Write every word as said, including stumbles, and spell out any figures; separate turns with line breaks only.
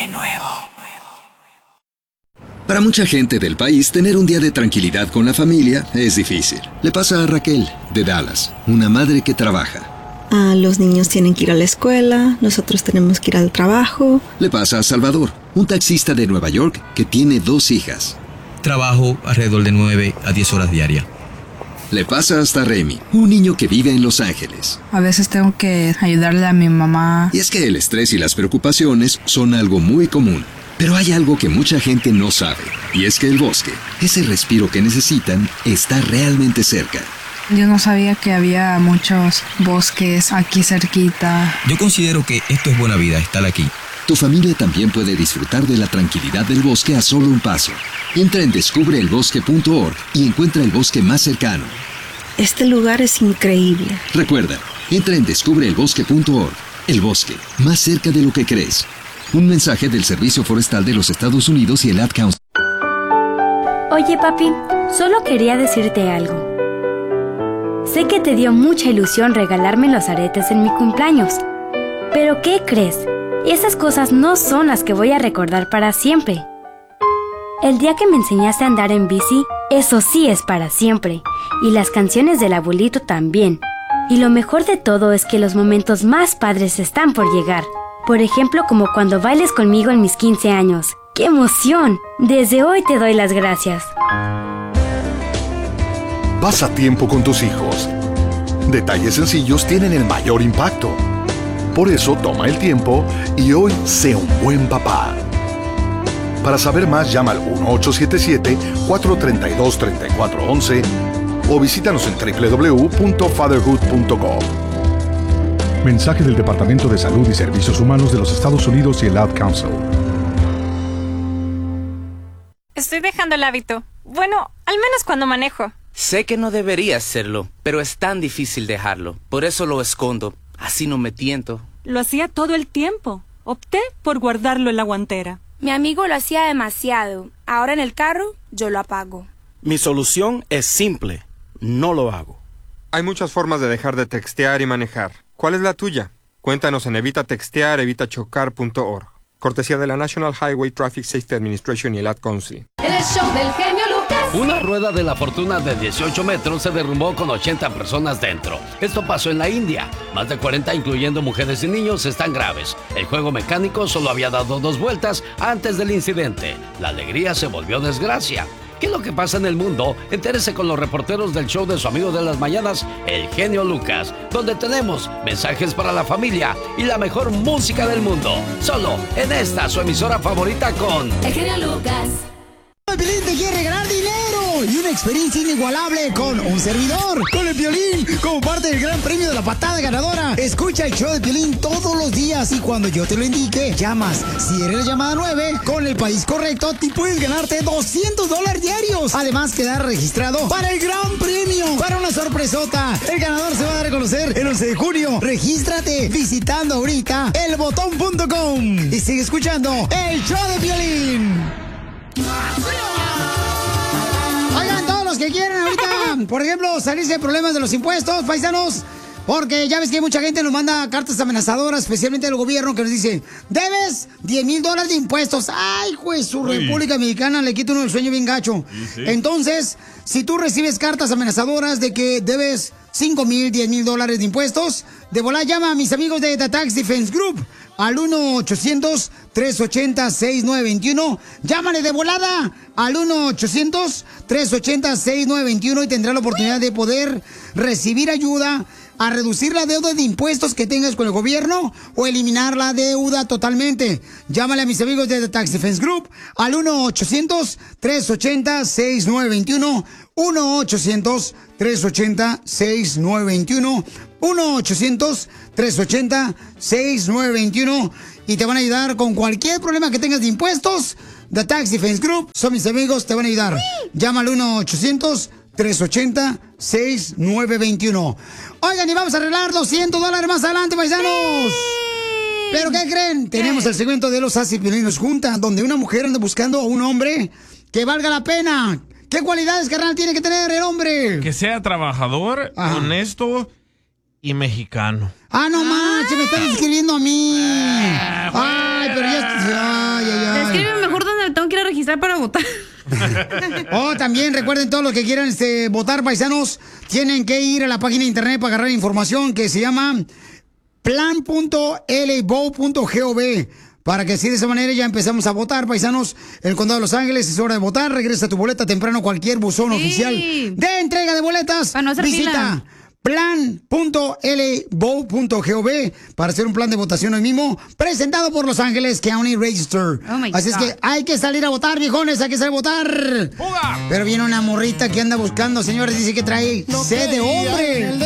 de nuevo.
Para mucha gente del país, tener un día de tranquilidad con la familia es difícil. Le pasa a Raquel, de Dallas, una madre que trabaja.
Ah, los niños tienen que ir a la escuela, nosotros tenemos que ir al trabajo.
Le pasa a Salvador, un taxista de Nueva York que tiene dos hijas.
Trabajo alrededor de nueve a diez horas diarias.
Le pasa hasta a Remy, un niño que vive en Los Ángeles.
A veces tengo que ayudarle a mi mamá.
Y es que el estrés y las preocupaciones son algo muy común. Pero hay algo que mucha gente no sabe, y es que el bosque, ese respiro que necesitan, está realmente cerca.
Yo no sabía que había muchos bosques aquí cerquita.
Yo considero que esto es buena vida, estar aquí.
Tu familia también puede disfrutar de la tranquilidad del bosque a solo un paso. Entra en descubre el bosque punto org y encuentra el bosque más cercano.
Este lugar es increíble.
Recuerda, entra en descubre el bosque punto org. El bosque, más cerca de lo que crees. Un mensaje del Servicio Forestal de los Estados Unidos y el Ad Council.
Oye, papi, solo quería decirte algo. Sé que te dio mucha ilusión regalarme los aretes en mi cumpleaños. Pero ¿qué crees? Esas cosas no son las que voy a recordar para siempre. El día que me enseñaste a andar en bici, eso sí es para siempre. Y las canciones del abuelito también. Y lo mejor de todo es que los momentos más padres están por llegar. Por ejemplo, como cuando bailes conmigo en mis quince años. ¡Qué emoción! Desde hoy te doy las gracias.
Pasa tiempo con tus hijos. Detalles sencillos tienen el mayor impacto. Por eso toma el tiempo y hoy sé un buen papá. Para saber más, llama al uno ocho siete siete, cuatro tres dos, tres cuatro uno uno o visítanos en doble u doble u doble u punto fatherhood punto com.
Mensaje del Departamento de Salud y Servicios Humanos de los Estados Unidos y el Ad Council.
Estoy dejando el hábito. Bueno, al menos cuando manejo.
Sé que no debería hacerlo, pero es tan difícil dejarlo. Por eso lo escondo. Así no me tiento.
Lo hacía todo el tiempo. Opté por guardarlo en la guantera.
Mi amigo lo hacía demasiado. Ahora en el carro, yo lo apago.
Mi solución es simple. No lo hago.
Hay muchas formas de dejar de textear y manejar. ¿Cuál es la tuya? Cuéntanos en evita textear evita chocar punto org. Cortesía de la National Highway Traffic Safety Administration y el Ad Council.
El show del genio Lucas.
Una rueda de la fortuna de dieciocho metros se derrumbó con ochenta personas dentro. Esto pasó en la India. Más de cuarenta, incluyendo mujeres y niños, están graves. El juego mecánico solo había dado dos vueltas antes del incidente. La alegría se volvió desgracia. ¿Qué es lo que pasa en el mundo? Entérese con los reporteros del show de su amigo de las mañanas, el genio Lucas, donde tenemos mensajes para la familia y la mejor música del mundo. Solo en esta, su emisora favorita con...
El genio Lucas.
El Piolín te quiere ganar dinero y una experiencia inigualable con un servidor, con el Piolín, como parte del gran premio de la patada ganadora. Escucha el show de Piolín todos los días y cuando yo te lo indique, llamas. Si eres la llamada nueve, con el país correcto, te puedes ganarte doscientos dólares diarios. Además, quedar registrado para el gran premio, para una sorpresota. El ganador se va a dar a conocer el once de junio. Regístrate visitando ahorita el botón punto com y sigue escuchando el show de Piolín. Oigan, todos los que quieren ahorita, por ejemplo, salirse de problemas de los impuestos, paisanos, porque ya ves que mucha gente nos manda cartas amenazadoras, especialmente el gobierno, que nos dice, debes diez mil dólares de impuestos. Ay, pues su Uy. República Mexicana le quita uno el sueño bien gacho. Sí, sí. Entonces, si tú recibes cartas amenazadoras de que debes cinco mil, diez mil dólares de impuestos, de volada llama a mis amigos de The Tax Defense Group al uno ochocientos, tres ochenta, sesenta y nueve veintiuno. Llámale de volada al uno ochocientos, tres ochenta, sesenta y nueve veintiuno y tendrá la oportunidad de poder recibir ayuda a reducir la deuda de impuestos que tengas con el gobierno o eliminar la deuda totalmente. Llámale a mis amigos de The Tax Defense Group al uno ochocientos, tres ochenta, sesenta y nueve veintiuno. uno ochocientos, tres ochenta, sesenta y nueve veintiuno. uno ochocientos, tres ochenta, sesenta y nueve veintiuno. Y te van a ayudar con cualquier problema que tengas de impuestos. The Tax Defense Group son mis amigos, te van a ayudar. Llama al uno ochocientos, tres ochenta, sesenta y nueve veintiuno. Oigan, y vamos a arreglar doscientos dólares más adelante, paisanos. ¿Pero qué creen? Tenemos el segmento de los Así Piolín nos junta, donde una mujer anda buscando a un hombre que valga la pena. ¿Qué cualidades, carnal, tiene que tener el hombre?
Que sea trabajador, Ajá. honesto y mexicano.
Ah, no manches, me están escribiendo a mí. Ay, pero ya... Ay,
registrar para votar.
Oh, también recuerden todos los que quieran este, votar, paisanos, tienen que ir a la página de internet para agarrar información que se llama plan punto l vote punto gov. Para que así de esa manera ya empezamos a votar, paisanos. El Condado de Los Ángeles es hora de votar. Regresa tu boleta temprano a cualquier buzón sí. oficial de entrega de boletas.
Para no hacer
Visita
fila.
plan punto l vote punto gov para hacer un plan de votación hoy mismo, presentado por Los Ángeles County Register.
Oh my
Así
God.
es que hay que salir a votar, viejones, hay que salir a votar. ¡Fuga! Pero viene una morrita que anda buscando, señores, dice que trae
No
sed de hombre.